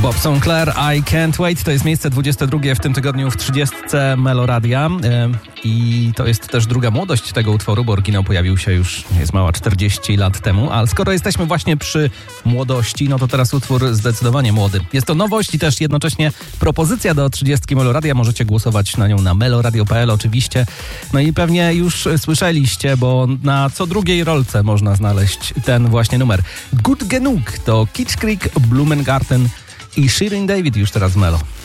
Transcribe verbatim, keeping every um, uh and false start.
Bob Sinclair, I Can't Wait. To jest miejsce dwudzieste drugie w tym tygodniu w trzydziestce Meloradia. I to jest też druga młodość tego utworu, bo oryginał pojawił się już, jest mała, czterdzieści lat temu. Ale skoro jesteśmy właśnie przy młodości, no to teraz utwór zdecydowanie młody. Jest to nowość i też jednocześnie propozycja do trzydziestki Meloradia. Możecie głosować na nią na meloradio kropka p l oczywiście. No i pewnie już słyszeliście, bo na co drugiej rolce można znaleźć ten właśnie numer. Gut Genug to Kitsch Creek, Blumengarten i Shirin David już teraz w Melo.